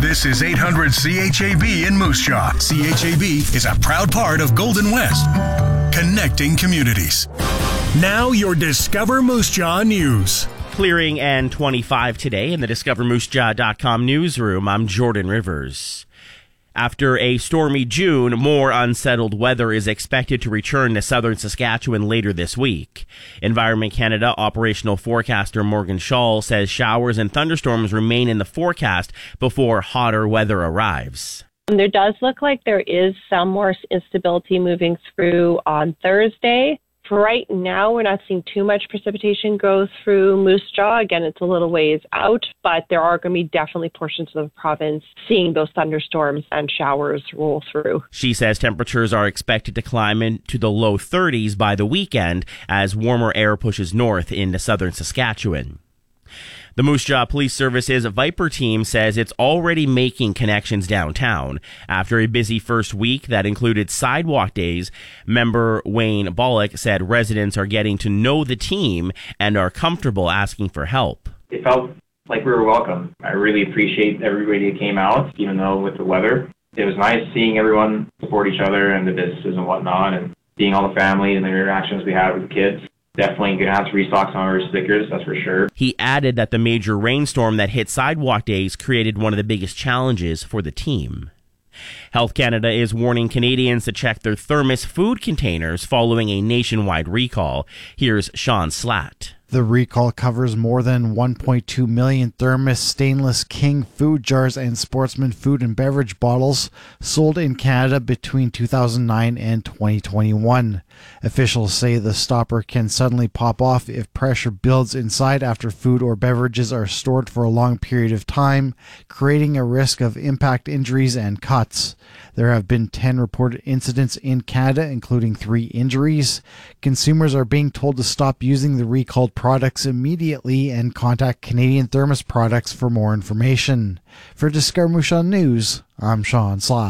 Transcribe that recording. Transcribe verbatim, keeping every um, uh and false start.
This is eight hundred C H A B in Moose Jaw. C H A B is a proud part of Golden West, connecting communities. Now your Discover Moose Jaw news. Clearing and twenty-five today in the discover moose jaw dot com newsroom. I'm Jordan Rivers. After a stormy June, more unsettled weather is expected to return to southern Saskatchewan later this week. Environment Canada operational forecaster Morgan Schall says showers and thunderstorms remain in the forecast before hotter weather arrives. There does look like there is some more instability moving through on Thursday. For right now, we're not seeing too much precipitation go through Moose Jaw. Again, it's a little ways out, but there are going to be definitely portions of the province seeing those thunderstorms and showers roll through. She says temperatures are expected to climb into the low thirties by the weekend as warmer air pushes north into southern Saskatchewan. The Moose Jaw Police Service's Viper team says it's already making connections downtown. After a busy first week that included sidewalk days, member Wayne Bollock said residents are getting to know the team and are comfortable asking for help. It felt like we were welcome. I really appreciate everybody who came out, even though with the weather. It was nice seeing everyone support each other and the businesses and whatnot, and seeing all the family and the interactions we had with the kids. Definitely going to have to restock some of our stickers, that's for sure. He added that the major rainstorm that hit sidewalk days created one of the biggest challenges for the team. Health Canada is warning Canadians to check their thermos food containers following a nationwide recall. Here's Sean Slatt. The recall covers more than one point two million Thermos Stainless King food jars and Sportsman food and beverage bottles sold in Canada between two thousand nine and twenty twenty-one. Officials say the stopper can suddenly pop off if pressure builds inside after food or beverages are stored for a long period of time, creating a risk of impact injuries and cuts. There have been ten reported incidents in Canada, including three injuries. Consumers are being told to stop using the recalled products immediately and contact Canadian Thermos Products for more information. For Discover Moose Jaw News, I'm Sean Slatt.